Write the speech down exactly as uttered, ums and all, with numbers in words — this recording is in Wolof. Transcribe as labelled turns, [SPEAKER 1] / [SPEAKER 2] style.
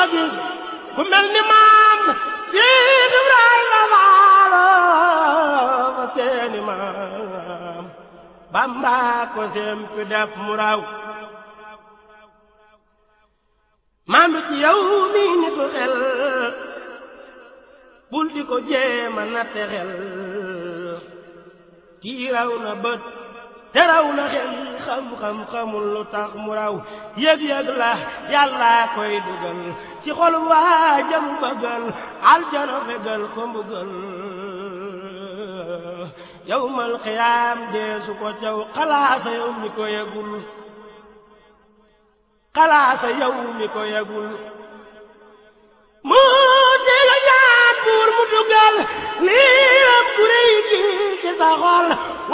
[SPEAKER 1] gis ku mel ni maam Seex Ibrahima Faal fa seeni maam Bamba ko sempi def mu raw maam ci yow mi nitu xel bul di ko jéema natte xel kii raw na bët te raw na xel xam-xam xamul lu tax mu raw yëg-yëg la yàlla koy dugal ci xol waa jëm bëggal aljana fegal ko mbugal yawmal qiyaam deesu ko caw xalaasa yow mi ko yëgul xalaasa yow mi ko yëgul moo te la ñaan buur mu dugal lii am ku rëy gi ci sa xol